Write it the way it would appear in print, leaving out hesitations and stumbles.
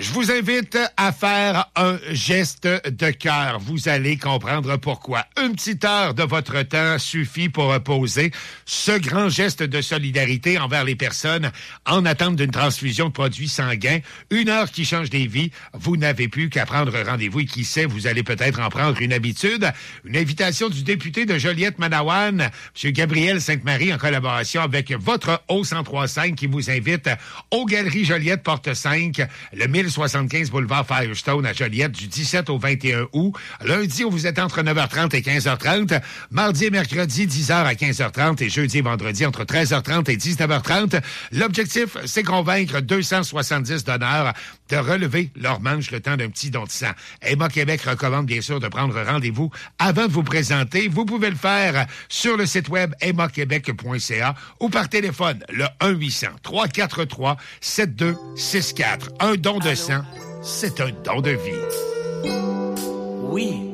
Je vous invite à faire un geste de cœur. Vous allez comprendre pourquoi. Une petite heure de votre temps suffit pour poser ce grand geste de solidarité envers les personnes en attente d'une transfusion de produits sanguins. Une heure qui change des vies. Vous n'avez plus qu'à prendre rendez-vous et qui sait, vous allez peut-être en prendre une habitude. Une invitation du député de Joliette-Manawan, M. Gabriel Sainte-Marie, en collaboration avec votre O1035 qui vous invite aux Galeries Joliette, porte 5, le 1075 boulevard Firestone à Joliette du 17 au 21 août. Lundi, vous êtes entre 9h30 et 15h30. Mardi et mercredi, 10h à 15h30 et jeudi et vendredi entre 13h30 et 19h30. L'objectif, c'est convaincre 270 donneurs de relever leur manche le temps d'un petit don de sang. Emma Québec recommande bien sûr de prendre rendez-vous avant de vous présenter. Vous pouvez le faire sur le site web emmaquebec.ca ou par téléphone, le 1-800-343-7264. Un don de sang, c'est un don de vie. Oui.